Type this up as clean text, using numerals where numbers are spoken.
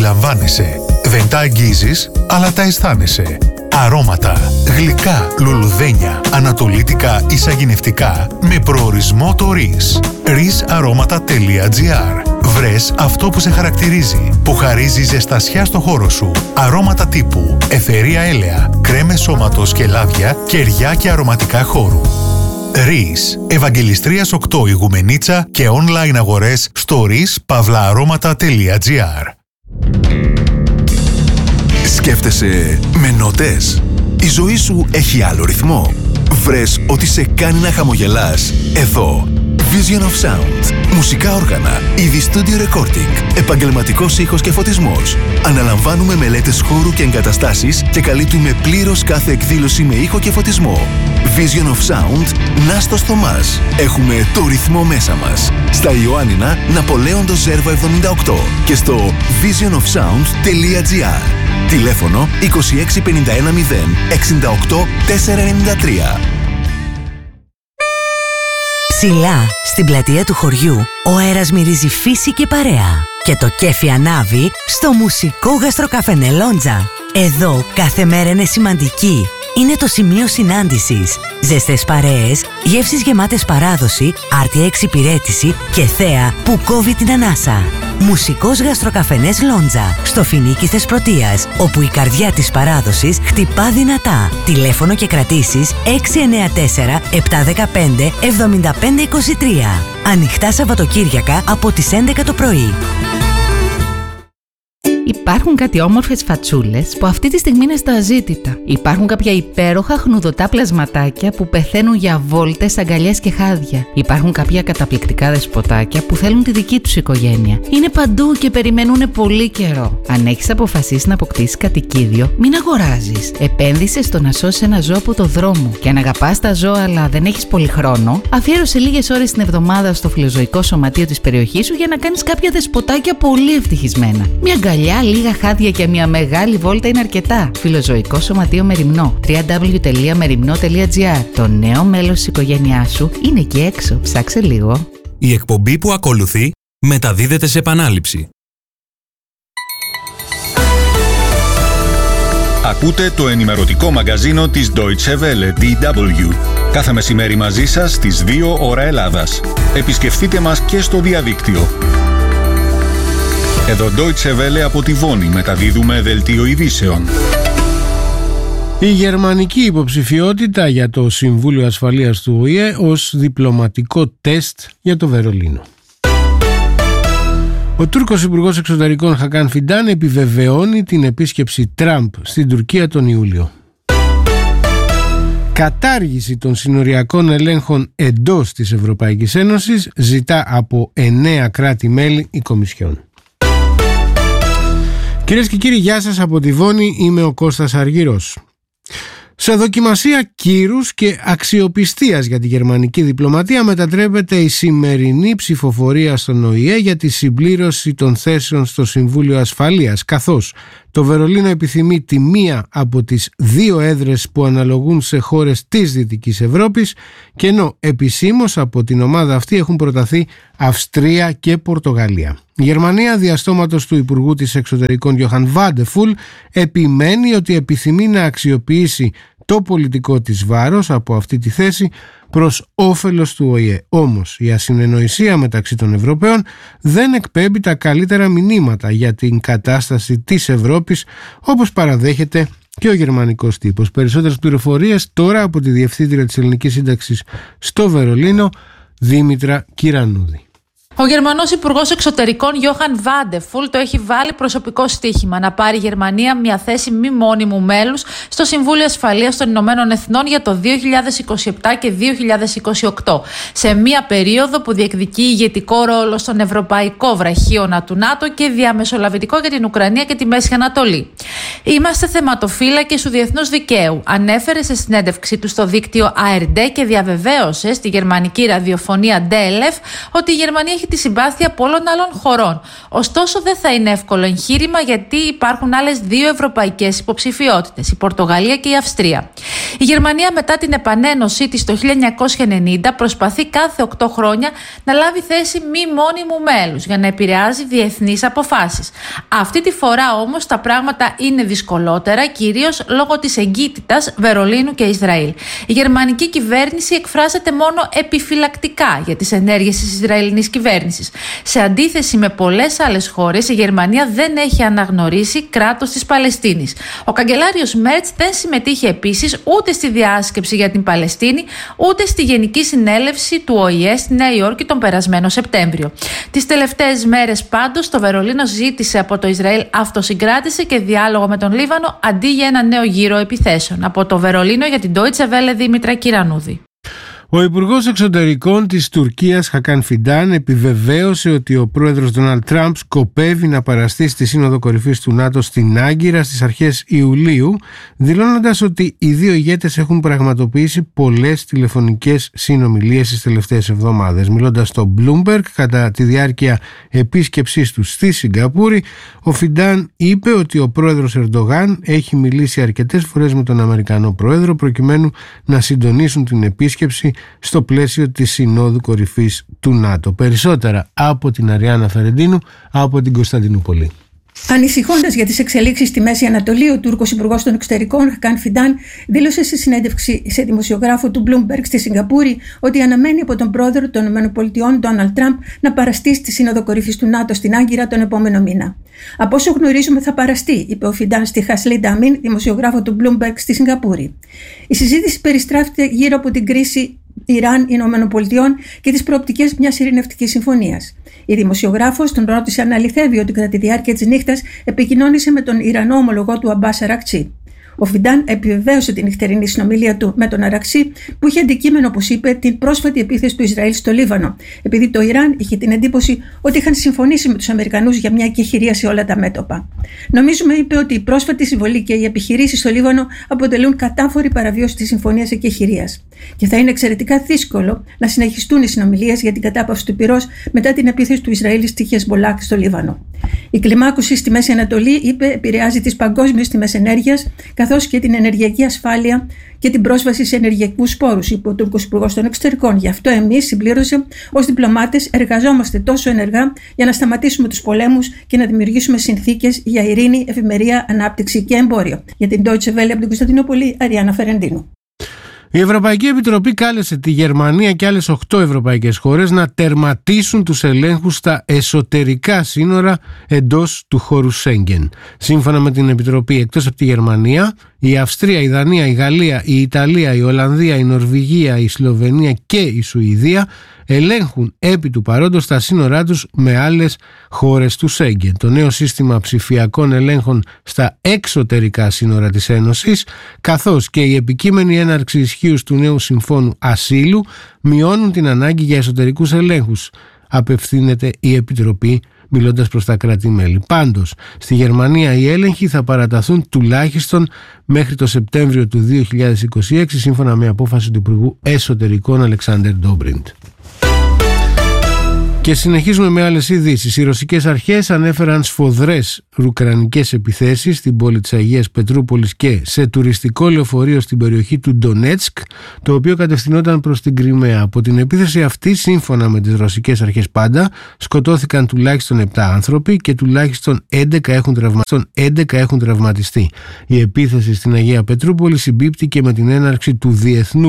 αντιλαμβάνεσαι. Δεν τα αγγίζεις, αλλά τα αισθάνεσαι. Αρώματα, γλυκά, λουλουδένια, ανατολίτικα ή σαγηνευτικά με προορισμό το RIS. risaroματα.gr. Βρες αυτό που σε χαρακτηρίζει, που χαρίζει ζεστασιά στο χώρο σου. Αρώματα τύπου αιθερία έλαια, κρέμες σώματος και λάδια, κεριά και αρωματικά χώρου. RIS. Ευαγγελιστρίας 8 Ιγουμενίτσα και online αγορές στο rispavlaaroματα.gr. Σκέφτεσαι με νότες? Η ζωή σου έχει άλλο ρυθμό? Βρες ότι σε κάνει να χαμογελάς εδώ. Vision of Sound. Μουσικά όργανα, είδη studio recording, επαγγελματικός ήχος και φωτισμός. Αναλαμβάνουμε μελέτες χώρου και εγκαταστάσεις και καλύπτουμε πλήρως κάθε εκδήλωση με ήχο και φωτισμό. Vision of Sound, Νάστος Θωμάς. Έχουμε το ρυθμό μέσα μας. Στα Ιωάννινα, Ναπολέοντος Ζέρβα 78 και στο visionofsound.gr. Τηλέφωνο 26 51 0 68 493. Ψηλά, στην πλατεία του χωριού, ο αέρας μυρίζει φύση και παρέα. Και το κέφι ανάβει στο μουσικό γαστροκαφενέ Λόντζα. Εδώ κάθε μέρα είναι σημαντική. Είναι το σημείο συνάντησης. Ζεστές παρέες, γεύσεις γεμάτες παράδοση, άρτια εξυπηρέτηση και θέα που κόβει την ανάσα. Μουσικός γαστροκαφενές Λόντζα, στο Φοινίκι Θεσπρωτείας, όπου η καρδιά της παράδοσης χτυπά δυνατά. Τηλέφωνο και κρατήσεις 694 715 7523. Ανοιχτά Σαββατοκύριακα από τις 11 το πρωί. Υπάρχουν κάτι όμορφες φατσούλες που αυτή τη στιγμή είναι στα αζήτητα. Υπάρχουν κάποια υπέροχα χνουδωτά πλασματάκια που πεθαίνουν για βόλτες, αγκαλιές και χάδια. Υπάρχουν κάποια καταπληκτικά δεσποτάκια που θέλουν τη δική τους οικογένεια. Είναι παντού και περιμένουν πολύ καιρό. Αν έχεις αποφασίσει να αποκτήσεις κατοικίδιο, μην αγοράζεις. Επένδυσε στο να σώσεις ένα ζώο από το δρόμο. Και αν αγαπάς τα ζώα αλλά δεν έχεις πολύ χρόνο, αφιέρωσε λίγες ώρες την εβδομάδα στο φιλοζωικό σωματείο της περιοχής σου για να κάνεις κάποια δεσποτάκια πολύ ευτυχισμένα. Μια αγκαλιά, λίγα χάδια και μια μεγάλη βόλτα είναι αρκετά. Φιλοζωικό Σωματείο Μεριμνό. www.merimno.gr. Το νέο μέλος της οικογένειάς σου είναι εκεί έξω. Ψάξε λίγο. Η εκπομπή που ακολουθεί μεταδίδεται σε επανάληψη. Ακούτε το ενημερωτικό μαγκαζίνο της Deutsche Welle, DW. Κάθε μεσημέρι μαζί σας στις 2 ώρα Ελλάδας. Επισκεφτείτε μας και στο διαδίκτυο. Εδώ Deutsche Welle από τη Βόνη μεταδίδουμε δελτίο ειδήσεων. Η γερμανική υποψηφιότητα για το Συμβούλιο Ασφαλείας του ΟΗΕ ως διπλωματικό τεστ για το Βερολίνο. Ο Τούρκος Υπουργός Εξωτερικών Χακάν Φιντάν επιβεβαιώνει την επίσκεψη Τραμπ στην Τουρκία τον Ιούλιο. Κατάργηση των συνοριακών ελέγχων εντός της Ευρωπαϊκής Ένωσης ζητά από 9 κράτη-μέλη η Κομισιόν. Κυρίες και κύριοι, γεια σας από τη Βόνη, είμαι ο Κώστας Αργυρός. Σε δοκιμασία κύρους και αξιοπιστίας για τη γερμανική διπλωματία μετατρέπεται η σημερινή ψηφοφορία στον ΟΗΕ για τη συμπλήρωση των θέσεων στο Συμβούλιο Ασφαλείας, καθώς το Βερολίνο επιθυμεί τη μία από τις 2 έδρες που αναλογούν σε χώρες της Δυτικής Ευρώπης, και ενώ επισήμως από την ομάδα αυτή έχουν προταθεί Αυστρία και Πορτογαλία. Η Γερμανία, διαστόματος του Υπουργού της Εξωτερικών Johann Vadeful, επιμένει ότι επιθυμεί να αξιοποιήσει το πολιτικό της βάρος από αυτή τη θέση προς όφελος του ΟΗΕ. Όμως η ασυνεννοησία μεταξύ των Ευρωπαίων δεν εκπέμπει τα καλύτερα μηνύματα για την κατάσταση της Ευρώπης, όπως παραδέχεται και ο γερμανικός τύπος. Περισσότερες πληροφορίες τώρα από τη Διευθύντρια της Ελληνικής Σύνταξης στο Βερολίνο, Δήμητρα Κυρανούδη. Ο Γερμανός Υπουργός Εξωτερικών Johann Vadeful το έχει βάλει προσωπικό στοίχημα να πάρει η Γερμανία μια θέση μη μόνιμου μέλους στο Συμβούλιο Ασφαλείας των Ηνωμένων Εθνών για το 2027 και 2028, σε μια περίοδο που διεκδικεί ηγετικό ρόλο στον ευρωπαϊκό βραχίωνα του ΝΑΤΟ και διαμεσολαβητικό για την Ουκρανία και τη Μέση Ανατολή. Είμαστε θεματοφύλακες του διεθνούς δικαίου, ανέφερε σε συνέντευξή του στο δίκτυο ARD και διαβεβαίωσε στη γερμανική ραδιοφωνία DLF ότι η Γερμανία έχει τη συμπάθεια πολλών άλλων χωρών. Ωστόσο, δεν θα είναι εύκολο εγχείρημα, γιατί υπάρχουν άλλες δύο ευρωπαϊκές υποψηφιότητες, η Πορτογαλία και η Αυστρία. Η Γερμανία, μετά την επανένωσή της το 1990, προσπαθεί κάθε 8 χρόνια να λάβει θέση μη μόνιμου μέλους για να επηρεάζει διεθνείς αποφάσεις. Αυτή τη φορά όμως τα πράγματα είναι δυσκολότερα, κυρίως λόγω της εγκύτητας Βερολίνου και Ισραήλ. Η γερμανική κυβέρνηση εκφράζεται μόνο επιφυλακτικά για τις ενέργειες της Ισραηλινής κυβέρνησης. Σε αντίθεση με πολλές άλλες χώρες, η Γερμανία δεν έχει αναγνωρίσει κράτος της Παλαιστίνης. Ο καγκελάριος Μέρτς δεν συμμετείχε επίσης ούτε στη διάσκεψη για την Παλαιστίνη, ούτε στη Γενική Συνέλευση του ΟΗΕ στη Νέα Υόρκη τον περασμένο Σεπτέμβριο. Τις τελευταίες μέρες πάντως το Βερολίνο ζήτησε από το Ισραήλ αυτοσυγκράτηση και διάλογο με τον Λίβανο αντί για ένα νέο γύρο επιθέσεων. Από το Βερολίνο για την Deutsche Welle, Δήμητρα Κυρανούδη. Ο Υπουργός Εξωτερικών της Τουρκίας, Χακάν Φιντάν, επιβεβαίωσε ότι ο πρόεδρος Ντόναλντ Τραμπ σκοπεύει να παραστεί στη Σύνοδο Κορυφής του ΝΑΤΟ στην Άγκυρα στις αρχές Ιουλίου, δηλώνοντας ότι οι δύο ηγέτες έχουν πραγματοποιήσει πολλές τηλεφωνικές συνομιλίες στις τελευταίες εβδομάδες. Μιλώντας στο Bloomberg κατά τη διάρκεια επίσκεψής του στη Σιγκαπούρη, ο Φιντάν είπε ότι ο πρόεδρος Ερντογάν έχει μιλήσει αρκετές φορές με τον Αμερικανό πρόεδρο προκειμένου να συντονίσουν την επίσκεψη στο πλαίσιο της Συνόδου Κορυφής του ΝΑΤΟ. Περισσότερα από την Αριάννα Φερεντίνου από την Κωνσταντινούπολη. Ανησυχώντας για τις εξελίξεις στη Μέση Ανατολή, ο Τούρκος Υπουργός των Εξωτερικών, Χακάν Φιντάν, δήλωσε σε συνέντευξη σε δημοσιογράφο του Bloomberg στη Σιγκαπούρη ότι αναμένει από τον πρόεδρο των ΗΠΑ, Ντόναλντ Τραμπ, να παραστεί στη Σύνοδο Κορυφής του ΝΑΤΟ στην Άγκυρα τον επόμενο μήνα. Από όσο γνωρίζουμε, θα παραστεί, είπε ο Φιντάν στη Χασλίντα Αμίν, δημοσιογράφο του Bloomberg στη Σιγκαπούρη. Η συζήτηση περιστράφηκε γύρω από την κρίση Ιράν-ΗΠΑ και τις προοπτικές μιας ειρηνευτικής συμφωνίας. Η δημοσιογράφος τον ρώτησε αν αληθεύει ότι κατά τη διάρκεια της νύχτας επικοινώνησε με τον Ιρανό ομολογό του Αμπάς Αρακτσί. Ο Φιντάν επιβεβαίωσε την νυχτερινή συνομιλία του με τον Αρακτσί, που είχε αντικείμενο, όπως είπε, την πρόσφατη επίθεση του Ισραήλ στο Λίβανο, επειδή το Ιράν είχε την εντύπωση ότι είχαν συμφωνήσει με τους Αμερικανούς για μια εκεχηρία σε όλα τα μέτωπα. Νομίζουμε, είπε, ότι η πρόσφατη συμβολή και οι επιχειρήσεις στο Λίβανο αποτελούν κατάφορη παραβίαση της συμφωνίας εκεχηρίας. Και θα είναι εξαιρετικά δύσκολο να συνεχιστούν οι συνομιλίες για την κατάπαυση του πυρός μετά την επίθεση του Ισραήλ στη Χεσμολάχ στο Λίβανο. Η κλιμάκωση στη Μέση Ανατολή, είπε, επηρεάζει τις παγκόσμιες τιμές ενέργειας, καθώς και την ενεργειακή ασφάλεια και την πρόσβαση σε ενεργειακούς πόρους, είπε ο Τούρκος Υπουργός των Εξωτερικών. Γι' αυτό εμείς, συμπλήρωσε, ως διπλωμάτες εργαζόμαστε τόσο ενεργά για να σταματήσουμε τους πολέμους και να δημιουργήσουμε συνθήκες για ειρήνη, ευημερία, ανάπτυξη και εμπόριο. Για την Deutsche Welle από την Κωνσταντινούπολη, Αριάννα Φερεντίνου. Η Ευρωπαϊκή Επιτροπή κάλεσε τη Γερμανία και άλλες 8 ευρωπαϊκές χώρες να τερματίσουν τους ελέγχους στα εσωτερικά σύνορα εντός του χώρου Σέγγεν. Σύμφωνα με την Επιτροπή, εκτός από τη Γερμανία, η Αυστρία, η Δανία, η Γαλλία, η Ιταλία, η Ολλανδία, η Νορβηγία, η Σλοβενία και η Σουηδία ελέγχουν επί του παρόντος τα σύνορά τους με άλλες χώρες του Σέγγεν. Το νέο σύστημα ψηφιακών ελέγχων στα εξωτερικά σύνορα της Ένωσης, καθώς και η επικείμενη έναρξη ισχύους του νέου συμφώνου ασύλου, μειώνουν την ανάγκη για εσωτερικούς ελέγχους, απευθύνεται η Επιτροπή μιλώντας προς τα κράτη-μέλη. Πάντως, στη Γερμανία οι έλεγχοι θα παραταθούν τουλάχιστον μέχρι το Σεπτέμβριο του 2026, σύμφωνα με απόφαση του Υπουργού Εσωτερικών Αλεξάντερ Ντόμπριντ. Και συνεχίζουμε με άλλες ειδήσεις. Οι ρωσικές αρχές ανέφεραν σφοδρές ουκρανικές επιθέσεις στην πόλη της Αγίας Πετρούπολης και σε τουριστικό λεωφορείο στην περιοχή του Ντονέτσκ, το οποίο κατευθυνόταν προς την Κριμαία. Από την επίθεση αυτή, σύμφωνα με τις ρωσικές αρχές πάντα, σκοτώθηκαν τουλάχιστον 7 άνθρωποι και τουλάχιστον 11 έχουν τραυματιστεί. Η επίθεση στην Αγία Πετρούπολη συμπίπτει και με την έναρξη του διεθνού